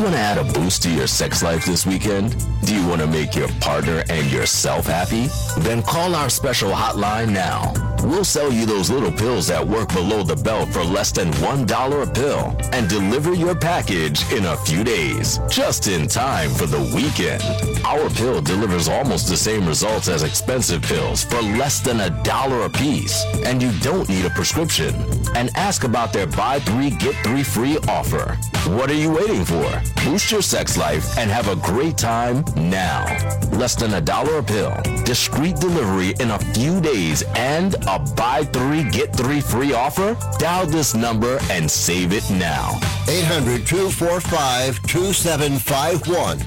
want to add a boost to your sex life this weekend? Do you want to make your partner and yourself happy? Then call our special hotline now. We'll sell you those little pills that work below the belt for less than $1 a pill and deliver your package in a few days, just in time for the weekend. Our pill delivers almost the same results as expensive pills for less than $1 a piece, and you don't need a prescription. And ask about their buy 3 get 3 free offer. What are you waiting for? Boost your sex life and have a great time now. Less than $1 a pill, discreet delivery in a few days, and a buy 3 get 3 free offer? Dial this number and save it now. 800-245-2751.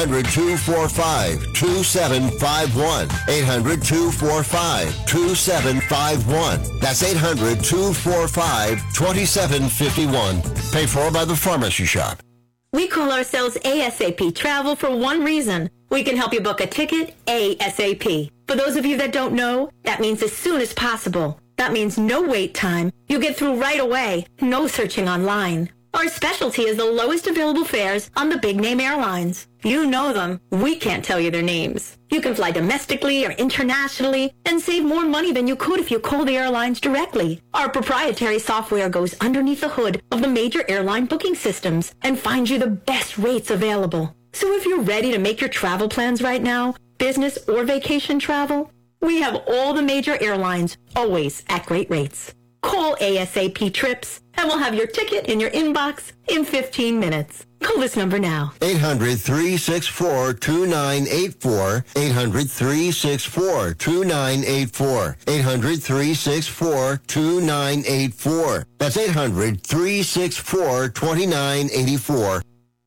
800-245-2751. 800-245-2751. That's 800-245-2751. Paid for by the Pharmacy Shop. We call ourselves ASAP Travel for one reason. We can help you book a ticket ASAP. For those of you that don't know, that means as soon as possible. That means no wait time. You get through right away. No searching online. Our specialty is the lowest available fares on the big-name airlines. You know them. We can't tell you their names. You can fly domestically or internationally and save more money than you could if you call the airlines directly. Our proprietary software goes underneath the hood of the major airline booking systems and finds you the best rates available. So if you're ready to make your travel plans right now, business or vacation travel, we have all the major airlines, always at great rates. Call ASAP Trips, and we'll have your ticket in your inbox in 15 minutes. Call this number now. 800-364-2984. 800-364-2984. 800-364-2984. That's 800-364-2984.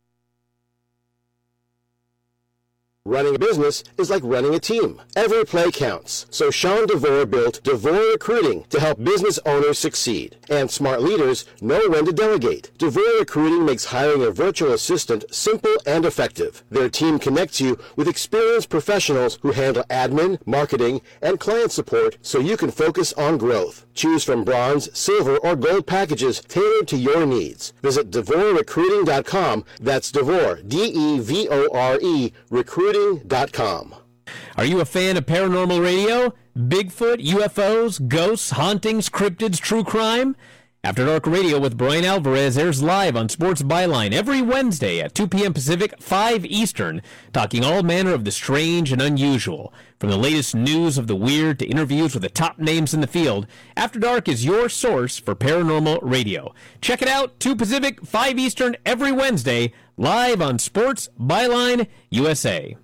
Running a business is like running a team. Every play counts. So Sean DeVore built DeVore Recruiting to help business owners succeed. And smart leaders know when to delegate. DeVore Recruiting makes hiring a virtual assistant simple and effective. Their team connects you with experienced professionals who handle admin, marketing, and client support so you can focus on growth. Choose from bronze, silver, or gold packages tailored to your needs. Visit DeVoreRecruiting.com. That's DeVore, D-E-V-O-R-E, recruiting.com. Are you a fan of paranormal radio? Bigfoot, UFOs, ghosts, hauntings, cryptids, true crime? After Dark Radio with Brian Alvarez airs live on Sports Byline every Wednesday at 2 p.m. Pacific, 5 Eastern, talking all manner of the strange and unusual. From the latest news of the weird to interviews with the top names in the field, After Dark is your source for paranormal radio. Check it out, 2 Pacific, 5 Eastern, every Wednesday, live on Sports Byline USA.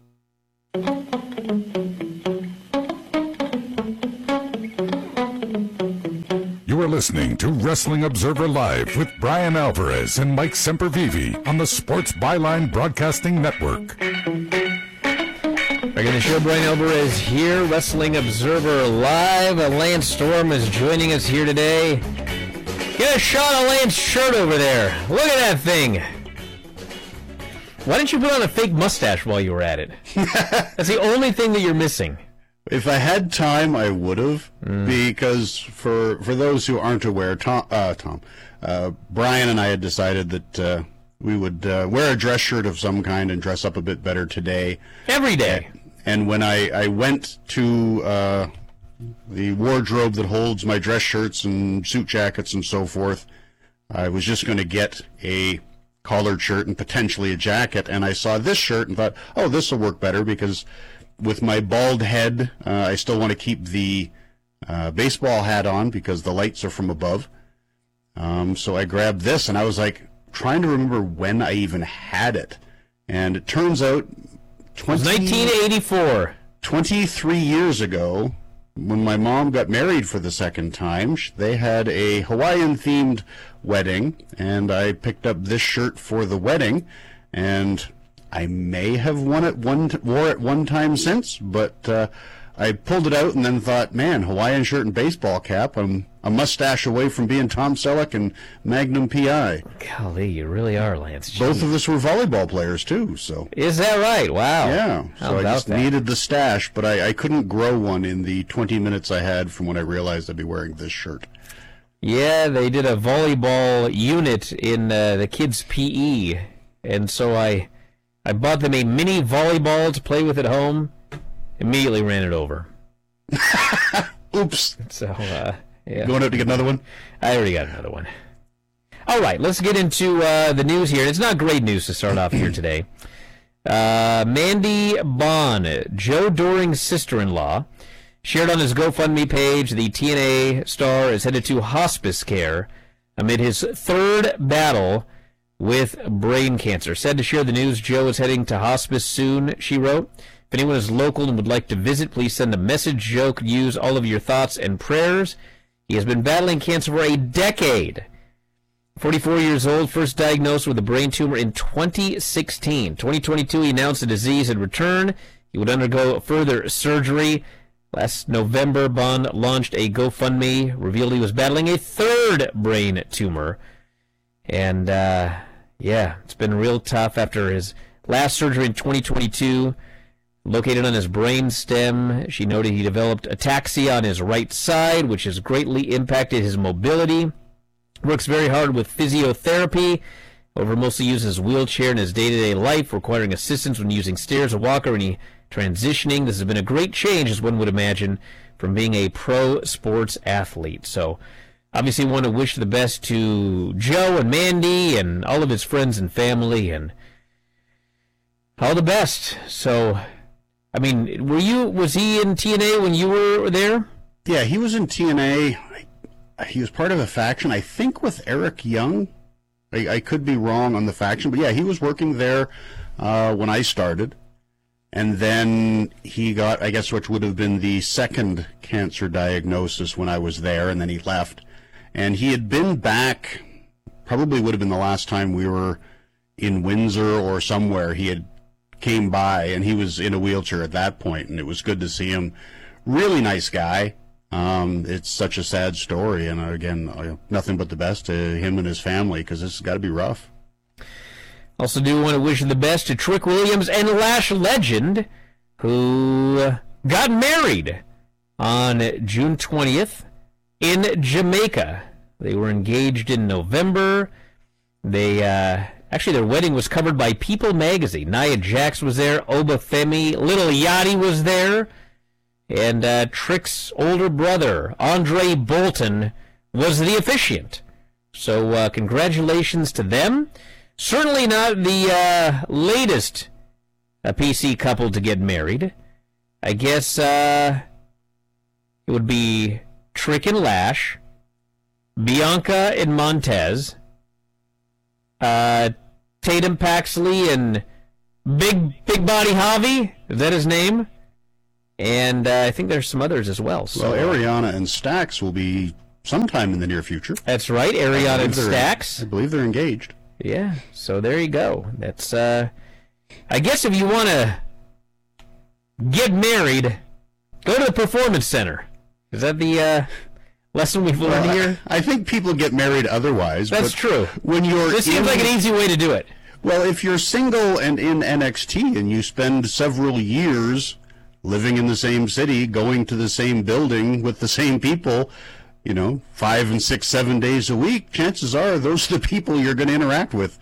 You are listening to Wrestling Observer Live with Brian Alvarez and Mike Sempervive on the Sports Byline Broadcasting Network. Back in the show, Brian Alvarez here, Wrestling Observer Live. Lance Storm is joining us here today. Get a shot of Lance's shirt over there. Look at that thing. Why didn't you put on a fake mustache while you were at it? That's the only thing that you're missing. If I had time, I would have, because for those who aren't aware, Brian and I had decided that we would wear a dress shirt of some kind and dress up a bit better today. Every day. And when I went to the wardrobe that holds my dress shirts and suit jackets and so forth, I was just going to get a collared shirt and potentially a jacket, and I saw this shirt and thought, oh, this will work better because with my bald head, I still want to keep the baseball hat on because the lights are from above. So I grabbed this, and I was like trying to remember when I even had it. And it turns out 1984. 23 years ago, when my mom got married for the second time, they had a Hawaiian-themed wedding, and I picked up this shirt for the wedding, and I may have wore it one time since, but I pulled it out and then thought, man, Hawaiian shirt and baseball cap. I'm a mustache away from being Tom Selleck and Magnum P.I. Golly, you really are, Lance. Jeez. Both of us were volleyball players, too. So is that right? Wow. Yeah. So I just needed the stash, but I couldn't grow one in the 20 minutes I had from when I realized I'd be wearing this shirt. Yeah, they did a volleyball unit in the kids' P.E., And so I bought them a mini volleyball to play with at home. Immediately ran it over. Oops. So, yeah. Going out to get another one? I already got another one. All right, let's get into the news here. It's not great news to start off here today. Mandy Bond, Joe Doring's sister-in-law, shared on his GoFundMe page the TNA star is headed to hospice care amid his third battle with brain cancer. Said to share the news, Joe is heading to hospice soon, she wrote. If anyone is local and would like to visit, please send a message. Joe could use all of your thoughts and prayers. He has been battling cancer for a decade. 44 years old, first diagnosed with a brain tumor in 2016. 2022, he announced the disease had returned. He would undergo further surgery. Last November, Bond launched a GoFundMe, revealed he was battling a third brain tumor. And, it's been real tough after his last surgery in 2022, located on his brain stem. She noted he developed ataxia on his right side, which has greatly impacted his mobility. Works very hard with physiotherapy. However, mostly uses his wheelchair in his day-to-day life, requiring assistance when using stairs, a walker, or any transitioning. This has been a great change, as one would imagine, from being a pro sports athlete. So, obviously, want to wish the best to Joe and Mandy and all of his friends and family, and all the best. So, I mean, was he in TNA when you were there? Yeah, he was in TNA. He was part of a faction, I think, with Eric Young. I could be wrong on the faction, but yeah, he was working there when I started. And then he got, I guess, which would have been the second cancer diagnosis when I was there, and then he left. And he had been back, probably would have been the last time we were in Windsor or somewhere. He had came by, and he was in a wheelchair at that point, and it was good to see him. Really nice guy. It's such a sad story, and again, nothing but the best to him and his family, because this has got to be rough. Also do want to wish the best to Trick Williams and Lash Legend, who got married on June 20th in Jamaica. They were engaged in November. They actually, their wedding was covered by People magazine. Nia Jax was there, Obafemi, Little Yachty was there, and Trick's older brother, Andre Bolton, was the officiant. So congratulations to them. Certainly not the latest PC couple to get married. I guess it would be Trick and Lash, Bianca and Montez, Tatum Paxley and Big Body Javi. Is that his name? And I think there's some others as well. So, well, Ariana and Stax will be sometime in the near future. That's right, Ariana and Stax. I believe they're engaged. Yeah, so there you go. That's, I guess if you want to get married, go to the Performance Center. Is that the lesson we've learned here? I think people get married otherwise. That's true. When this seems like an easy way to do it. Well, if you're single and in NXT and you spend several years living in the same city, going to the same building with the same people, 5 and 6, 7 days a week, chances are those are the people you're going to interact with.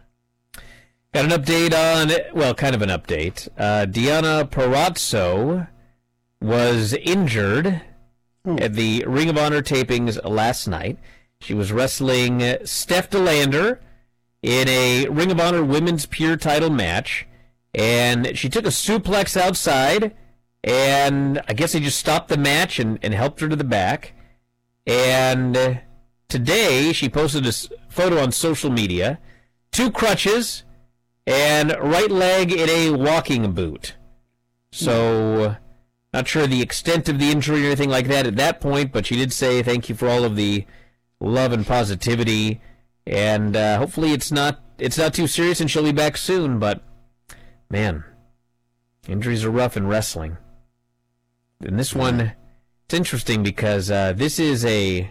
Got an update on, kind of an update. Deonna Purrazzo was injured at the Ring of Honor tapings last night. She was wrestling Steph DeLander in a Ring of Honor Women's Pure title match, and she took a suplex outside, and I guess they just stopped the match and helped her to the back. And today she posted a photo on social media, 2 crutches, and right leg in a walking boot. So, not sure the extent of the injury or anything like that at that point, but she did say thank you for all of the love and positivity, and hopefully it's not too serious and she'll be back soon. But man, injuries are rough in wrestling. And this one, it's interesting because this is a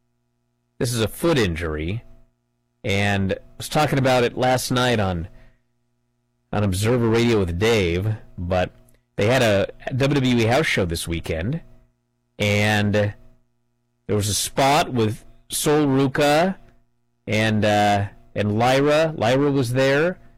foot injury, and I was talking about it last night on Observer Radio with Dave, but they had a WWE house show this weekend, and there was a spot with Sol Ruca and Lyra. Lyra was there,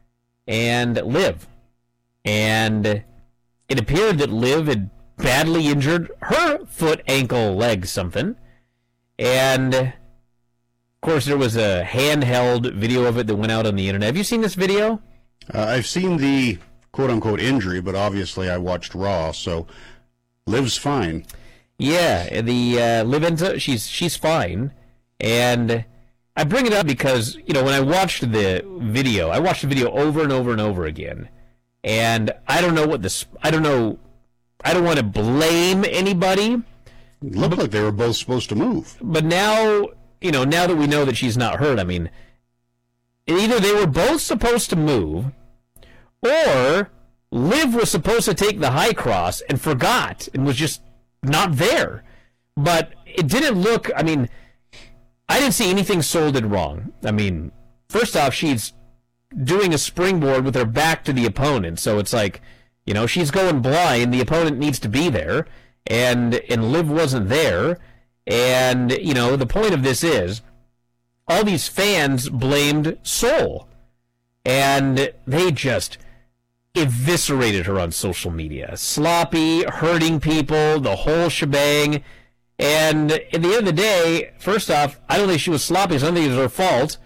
and Liv. And it appeared that Liv had badly injured her foot, ankle, leg, something. And, of course, there was a handheld video of it that went out on the internet. Have you seen this video? I've seen the quote-unquote injury, but obviously I watched Raw, so Liv's fine. Yeah, the Liv ends up, she's fine. And I bring it up because, you know, when I watched the video over and over and over again. And I don't know I don't want to blame anybody. It looked like they were both supposed to move. But now, you know, now that we know that she's not hurt, I mean, either they were both supposed to move, or Liv was supposed to take the high cross and forgot and was just not there. But it didn't look, I mean, I didn't see anything solded wrong. I mean, first off, she's doing a springboard with her back to the opponent, so it's like, you know, she's going blind, the opponent needs to be there, and Liv wasn't there, and, you know, the point of this is, all these fans blamed Sol, and they just eviscerated her on social media. Sloppy, hurting people, the whole shebang. And at the end of the day, first off, I don't think she was sloppy, so I don't think it was her fault.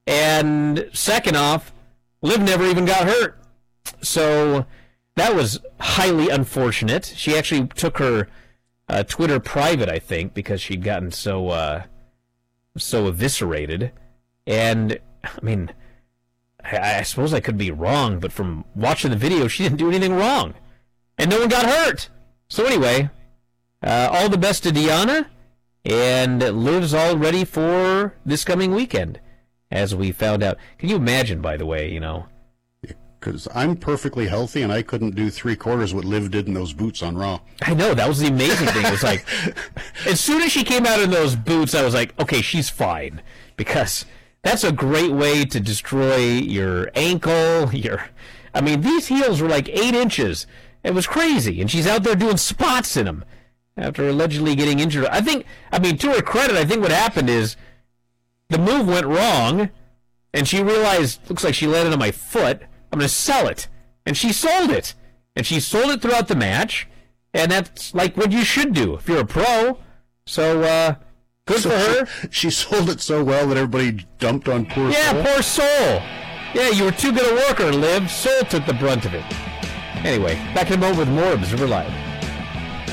And second off, Liv never even got hurt. So that was highly unfortunate. She actually took her Twitter private, I think, because she'd gotten so eviscerated. And, I mean, I suppose I could be wrong, but from watching the video, she didn't do anything wrong. And no one got hurt. So anyway, all the best to Deonna, and Liv's all ready for this coming weekend, as we found out. Can you imagine, by the way, you know? Because I'm perfectly healthy, and I couldn't do 3/4 what Liv did in those boots on Raw. I know, that was the amazing thing. It was like, as soon as she came out in those boots, I was like, okay, she's fine. Because that's a great way to destroy your ankle, I mean, these heels were like 8 inches. It was crazy. And she's out there doing spots in them after allegedly getting injured. I mean, to her credit, I think what happened is the move went wrong, and she realized, looks like she landed on my foot, I'm going to sell it. And she sold it. And she sold it throughout the match, and that's like what you should do if you're a pro. So, good for her. She sold it so well that everybody dumped on poor Sol. Yeah, poor Sol. Yeah, you were too good a worker, Liv. Sol took the brunt of it. Anyway, back in a moment with more Observer Live.